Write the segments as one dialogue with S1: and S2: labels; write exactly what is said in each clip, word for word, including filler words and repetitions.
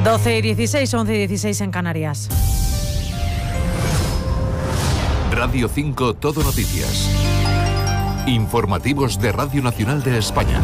S1: doce y dieciséis, once y dieciséis en Canarias.
S2: Radio cinco Todo Noticias. Informativos de Radio Nacional de España.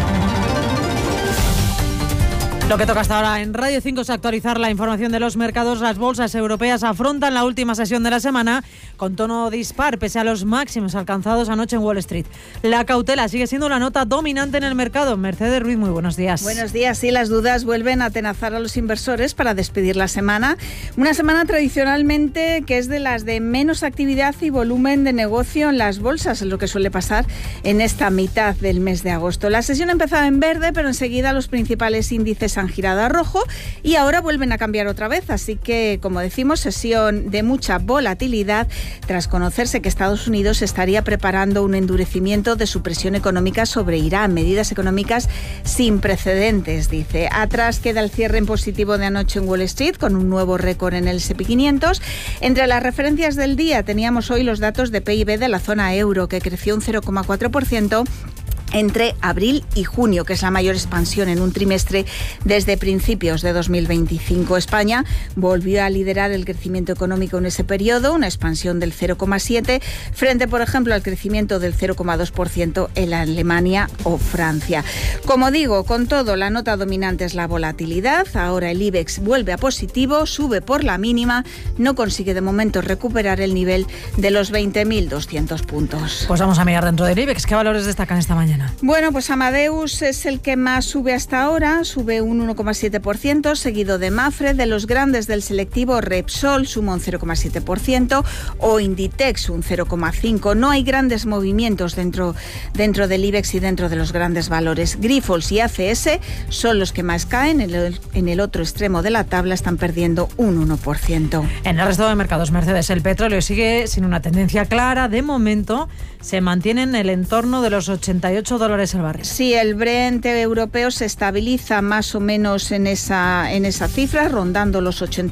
S1: Lo que toca hasta ahora en Radio cinco es actualizar la información de los mercados. Las bolsas europeas afrontan la última sesión de la semana con tono dispar, pese a los máximos alcanzados anoche en Wall Street. La cautela sigue siendo la nota dominante en el mercado. Mercedes Ruiz, muy buenos días.
S3: Buenos días. Sí, las dudas vuelven a atenazar a los inversores para despedir la semana. Una semana tradicionalmente que es de las de menos actividad y volumen de negocio en las bolsas, es lo que suele pasar en esta mitad del mes de agosto. La sesión empezaba en verde, pero enseguida los principales índices han girado a rojo y ahora vuelven a cambiar otra vez, así que, como decimos, sesión de mucha volatilidad tras conocerse que Estados Unidos estaría preparando un endurecimiento de su presión económica sobre Irán, medidas económicas sin precedentes, dice. Atrás queda el cierre en positivo de anoche en Wall Street con un nuevo récord en el ese and pe quinientos. Entre las referencias del día teníamos hoy los datos de pe i be de la zona euro, que creció un cero coma cuatro por ciento entre abril y junio, que es la mayor expansión en un trimestre desde principios de dos mil veinticinco. España volvió a liderar el crecimiento económico en ese periodo, una expansión del cero coma siete por ciento, frente, por ejemplo, al crecimiento del cero coma dos por ciento en Alemania o Francia. Como digo, con todo, la nota dominante es la volatilidad. Ahora el IBEX vuelve a positivo, sube por la mínima, no consigue de momento recuperar el nivel de los veinte mil doscientos puntos.
S1: Pues vamos a mirar dentro del IBEX. ¿Qué valores destacan esta mañana?
S3: Bueno, pues Amadeus es el que más sube hasta ahora, sube un uno coma siete por ciento, seguido de Mafre. De los grandes del selectivo, Repsol suma un cero coma siete por ciento o Inditex un cero coma cinco por ciento. No hay grandes movimientos dentro, dentro del IBEX y dentro de los grandes valores. Grifols y A C S son los que más caen. En el, en el otro extremo de la tabla están perdiendo un uno por ciento.
S1: En el resto de mercados, Mercedes, el petróleo sigue sin una tendencia clara. De momento se mantiene en el entorno de los ochenta y ocho dólares el barril.
S3: Sí, el Brent europeo se estabiliza más o menos en esa, en esa cifra, rondando los ochenta